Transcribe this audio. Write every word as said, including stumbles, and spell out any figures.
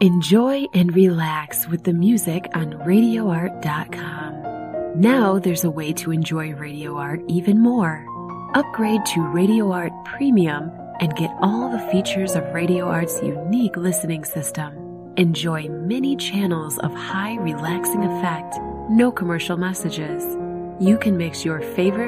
Enjoy and relax with the music on radio art dot com. Now there's a way to enjoy Radio Art even more. Upgrade to Radio Art Premium and get all the features of Radio Art's unique listening system. Enjoy many channels of high relaxing effect, no commercial messages. You can mix your favorite